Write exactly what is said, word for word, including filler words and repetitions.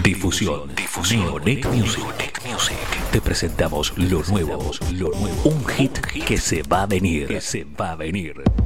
Difusión. Difusión. Neonet Music. Music. Te presentamos lo nuevo. Lo nuevo. Un hit que se va a venir. Que se va a venir.